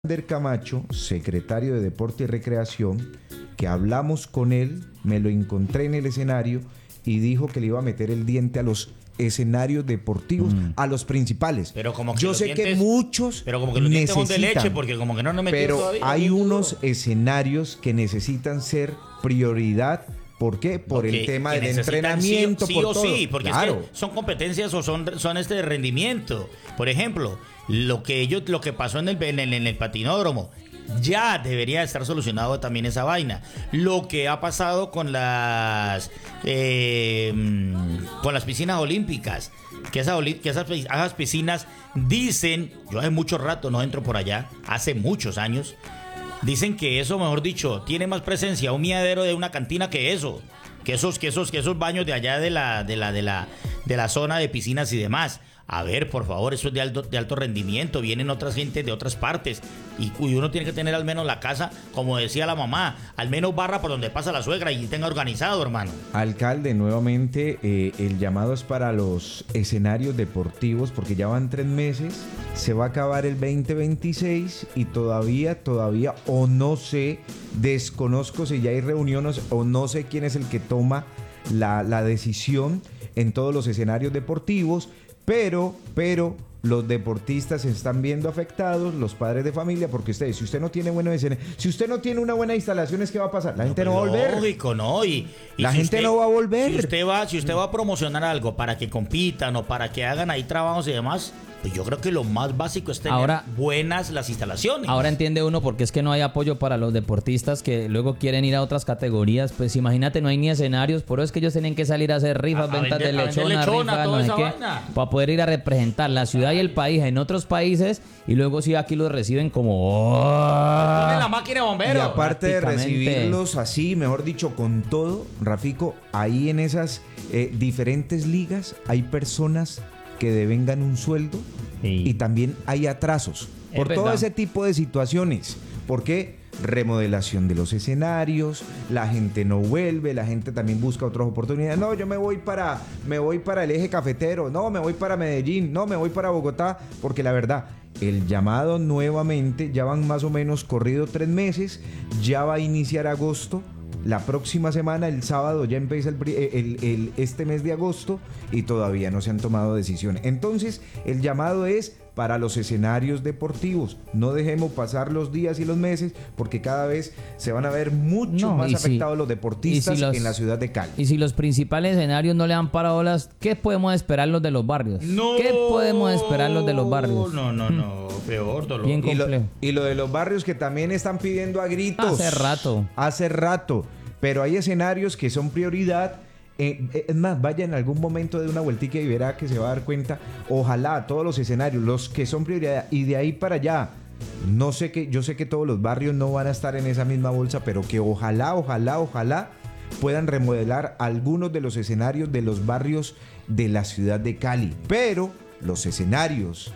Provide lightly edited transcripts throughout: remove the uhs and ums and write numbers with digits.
Alexander Camacho, secretario de Deporte y Recreación, que hablamos con él, me lo encontré en el escenario y dijo que le iba a meter el diente a los escenarios deportivos, a los principales. Pero como que yo los sé dientes, que muchos pero como que los dientes son de necesitan, leche, porque como que no metido pero todavía. hay unos escenarios que necesitan ser prioridad. ¿Por qué? Por el tema del entrenamiento. Sí, por o todo. sí, porque claro. es que son competencias o son de rendimiento. Por ejemplo, lo que pasó en el patinódromo, ya debería estar solucionado también esa vaina. Lo que ha pasado con las piscinas olímpicas, que esas piscinas dicen, yo hace mucho rato no entro por allá, hace muchos años. Dicen que eso, mejor dicho, tiene más presencia un miadero de una cantina que eso. Que esos baños de allá de la zona de piscinas y demás. A ver, por favor, eso es de alto rendimiento. Vienen otras gente de otras partes. Y uno tiene que tener al menos la casa, como decía la mamá, al menos barra por donde pasa la suegra y tenga organizado, hermano. Alcalde, nuevamente el llamado es para los escenarios deportivos, porque ya van 3 meses, se va a acabar el 2026 y todavía, o no sé, desconozco si ya hay reuniones o no sé quién es el que toma la decisión en todos los escenarios deportivos, pero los deportistas se están viendo afectados, los padres de familia, porque si usted no tiene si usted no tiene una buena instalación, ¿qué va a pasar? La gente no va a volver. Lógico, ¿no? Y la gente no va a volver. Si usted va a promocionar algo para que compitan o para que hagan ahí trabajos y demás, pues yo creo que lo más básico es tener buenas las instalaciones. Ahora entiende uno por qué es que no hay apoyo para los deportistas que luego quieren ir a otras categorías. Pues imagínate, no hay ni escenarios, por eso es que ellos tienen que salir a hacer rifas, ventas de lechona, rifas, no sé qué, para poder ir a representar la ciudad y el país en otros países, y luego sí aquí los reciben como tienen la máquina de bomberos. Y aparte de recibirlos así, mejor dicho, con todo, Rafico, ahí en esas diferentes ligas hay personas que devengan un sueldo, sí. Y también hay atrasos por todo ese tipo de situaciones. ¿Por qué? Remodelación de los escenarios, la gente no vuelve, la gente también busca otras oportunidades. No, yo me voy para el eje cafetero, no, me voy para Medellín, no, me voy para Bogotá, porque la verdad, el llamado nuevamente, ya van más o menos corrido 3 meses, ya va a iniciar agosto. La próxima semana, el sábado, ya empieza este mes de agosto y todavía no se han tomado decisiones. Entonces, el llamado es para los escenarios deportivos. No dejemos pasar los días y los meses, porque cada vez se van a ver mucho más afectados los deportistas en la ciudad de Cali. Y si los principales escenarios no le dan parabolas, ¿qué podemos esperar los de los barrios? No, ¿Qué podemos esperar los de los barrios? No, peor, dolor. Bien complejo. Y lo de los barrios que también están pidiendo a gritos. Hace rato. Pero hay escenarios que son prioridad. Es más, vaya en algún momento de una vueltica y verá que se va a dar cuenta. Ojalá todos los escenarios, los que son prioridad, y de ahí para allá, yo sé que todos los barrios no van a estar en esa misma bolsa, pero que ojalá puedan remodelar algunos de los escenarios de los barrios de la ciudad de Cali. Pero los escenarios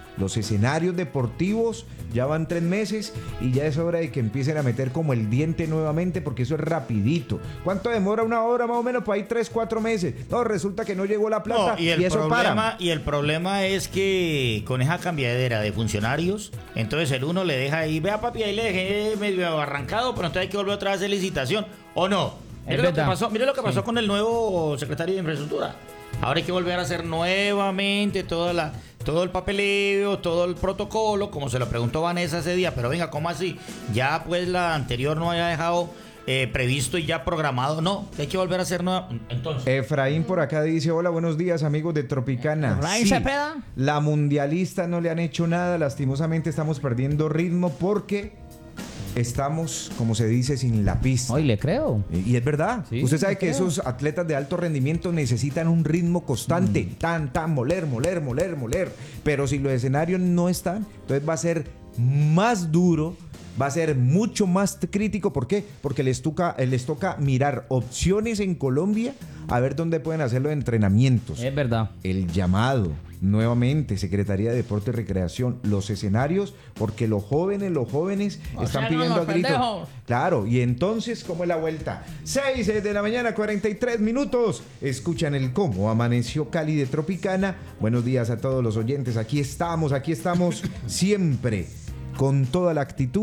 deportivos ya van 3 meses y ya es hora de que empiecen a meter como el diente nuevamente, porque eso es rapidito. ¿Cuánto demora una hora más o menos? Pues ahí 3-4 meses. No, resulta que no llegó la plata y eso para. Y el problema es que con esa cambiadera de funcionarios, entonces el uno le deja ahí, vea papi, ahí le dejé medio arrancado, pero entonces hay que volver otra vez a hacer licitación, ¿o no? Mire lo que pasó con el nuevo secretario de Infraestructura. Ahora hay que volver a hacer nuevamente todo el papeleo, todo el protocolo, como se lo preguntó Vanessa ese día. Pero venga, ¿cómo así? Ya pues la anterior no había dejado previsto y ya programado. No, hay que volver a hacer nueva. Entonces, Efraín por acá dice: hola, buenos días amigos de Tropicana. ¿Efraín Cepeda? La mundialista no le han hecho nada. Lastimosamente estamos perdiendo ritmo porque estamos, como se dice, sin la pista. Hoy le creo. Y es verdad. Sí, usted sabe que esos atletas de alto rendimiento necesitan un ritmo constante. Moler. Pero si los escenarios no están, entonces va a ser más duro, va a ser mucho más crítico. ¿Por qué? Porque les toca mirar opciones en Colombia a ver dónde pueden hacer los entrenamientos. Es verdad. El llamado, nuevamente, Secretaría de Deporte y Recreación, los escenarios, porque los jóvenes están pidiendo a gritos. Claro, y entonces, ¿cómo es la vuelta? 6 de la mañana, 43 minutos. Escuchan el Cómo Amaneció Cali de Tropicana. Buenos días a todos los oyentes. Aquí estamos siempre con toda la actitud.